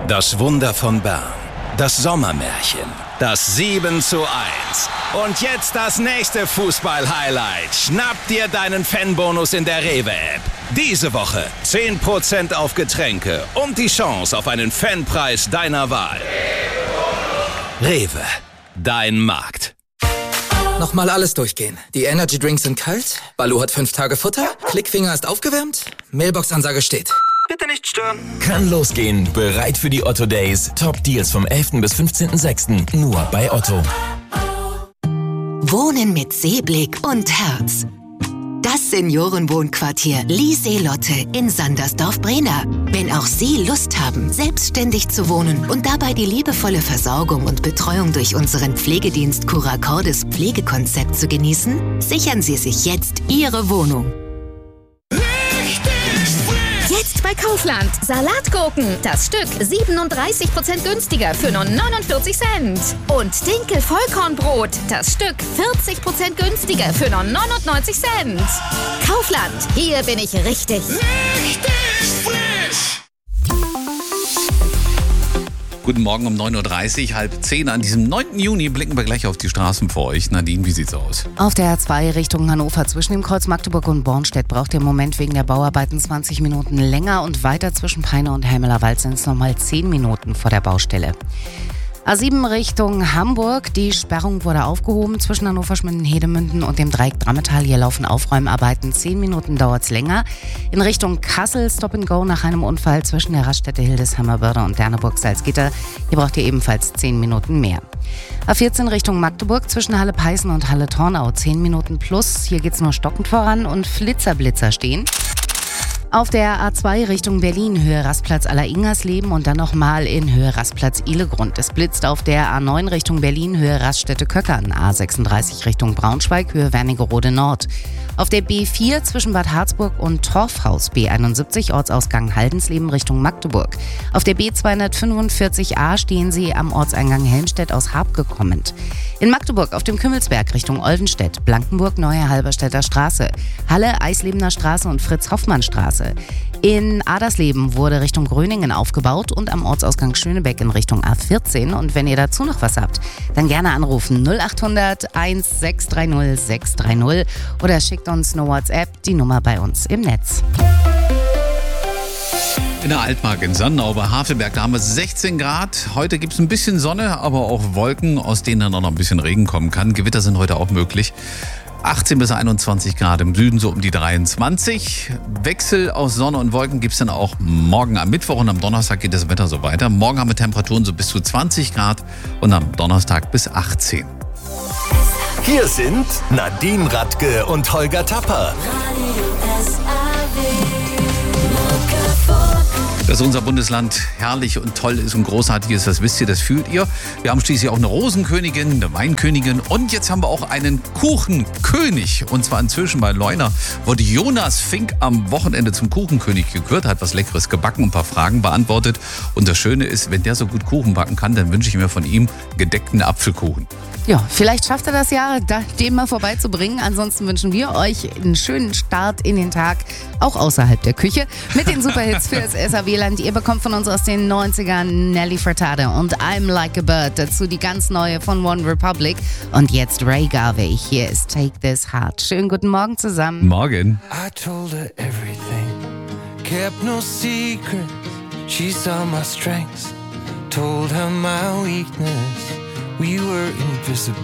Das Wunder von Bern. Das Sommermärchen. Das 7:1. Und jetzt das nächste Fußball-Highlight. Schnapp dir deinen Fanbonus in der Rewe-App. Diese Woche 10% auf Getränke und die Chance auf einen Fanpreis deiner Wahl. Rewe, dein Markt. Nochmal alles durchgehen. Die Energy Drinks sind kalt, Baloo hat 5 Tage Futter, Klickfinger ist aufgewärmt, Mailbox-Ansage steht. Bitte nicht stören. Kann losgehen. Bereit für die Otto Days. Top Deals vom 11. bis 15.06. Nur bei Otto. Wohnen mit Seeblick und Herz. Das Seniorenwohnquartier Lieseelotte in Sandersdorf-Brena. Wenn auch Sie Lust haben, selbstständig zu wohnen und dabei die liebevolle Versorgung und Betreuung durch unseren Pflegedienst Curacordes Pflegekonzept zu genießen, sichern Sie sich jetzt Ihre Wohnung. Jetzt bei Kaufland. Salatgurken. Das Stück 37% günstiger für nur 49 Cent. Und Dinkel-Vollkornbrot. Das Stück 40% günstiger für nur 99 Cent. Kaufland. Hier bin ich richtig. Richtig frisch. Guten Morgen um 9.30 Uhr, 9:30 an diesem 9. Juni blicken wir gleich auf die Straßen vor euch. Nadine, wie sieht's aus? Auf der A2 Richtung Hannover zwischen dem Kreuz Magdeburg und Bornstedt braucht ihr im Moment wegen der Bauarbeiten 20 Minuten länger und weiter zwischen Peine und Helmelerwald sind es nochmal 10 Minuten vor der Baustelle. A7 Richtung Hamburg. Die Sperrung wurde aufgehoben zwischen Hannover-Schmünden-Hedemünden und dem Dreieck Drammetal. Hier laufen Aufräumarbeiten. 10 Minuten dauert es länger. In Richtung Kassel Stop and Go nach einem Unfall zwischen der Raststätte Hildeshammer-Börde und Derneburg-Salzgitter. Hier braucht ihr ebenfalls 10 Minuten mehr. A14 Richtung Magdeburg zwischen Halle-Peißen und Halle-Tornau. 10 Minuten plus. Hier geht's nur stockend voran und Flitzer-Blitzer stehen. Auf der A2 Richtung Berlin, Höhe Rastplatz Aller-Ingersleben und dann nochmal in Höhe Rastplatz Ihlegrund. Es blitzt auf der A9 Richtung Berlin, Höhe Raststätte Köckern. A36 Richtung Braunschweig, Höhe Wernigerode Nord. Auf der B4 zwischen Bad Harzburg und Torfhaus, B71 Ortsausgang Haldensleben Richtung Magdeburg. Auf der B245a stehen Sie am Ortseingang Helmstedt aus Habke kommend. In Magdeburg auf dem Kümmelsberg Richtung Oldenstedt, Blankenburg Neue Halberstädter Straße, Halle Eislebener Straße und Fritz-Hoffmann-Straße. In Adersleben wurde Richtung Gröningen aufgebaut und am Ortsausgang Schönebeck in Richtung A14. Und wenn ihr dazu noch was habt, dann gerne anrufen 0800 1630 630 oder schickt uns eine WhatsApp, die Nummer bei uns im Netz. In der Altmark in Sonnau bei Havelberg, da haben wir 16 Grad. Heute gibt es ein bisschen Sonne, aber auch Wolken, aus denen dann auch noch ein bisschen Regen kommen kann. Gewitter sind heute auch möglich. 18 bis 21 Grad im Süden, so um die 23. Wechsel aus Sonne und Wolken gibt es dann auch morgen am Mittwoch und am Donnerstag geht das Wetter so weiter. Morgen haben wir Temperaturen so bis zu 20 Grad und am Donnerstag bis 18. Hier sind Nadine Radke und Holger Tapper. Dass unser Bundesland herrlich und toll ist und großartig ist, das wisst ihr, das fühlt ihr. Wir haben schließlich auch eine Rosenkönigin, eine Weinkönigin und jetzt haben wir auch einen Kuchenkönig. Und zwar inzwischen bei Leuna wurde Jonas Fink am Wochenende zum Kuchenkönig gekürt, hat was Leckeres gebacken und ein paar Fragen beantwortet. Und das Schöne ist, wenn der so gut Kuchen backen kann, dann wünsche ich mir von ihm gedeckten Apfelkuchen. Ja, vielleicht schafft er das ja, dem mal vorbeizubringen. Ansonsten wünschen wir euch einen schönen Start in den Tag, auch außerhalb der Küche, mit den Superhits fürs SAW-Land. Ihr bekommt von uns aus den 90ern Nelly Furtado und I'm Like a Bird. Dazu die ganz neue von One Republic. Und jetzt Ray Garvey. Hier ist Take This Heart. Schönen guten Morgen zusammen. Morgen. I told her everything, kept no secrets. She saw my strengths, told her my weakness. We were invisible.